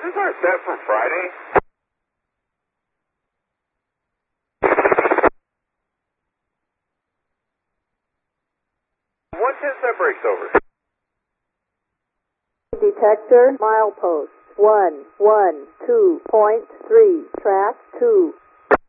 this our set for Friday? One 10 set breaks over. Detector, milepost 112.3, track 2.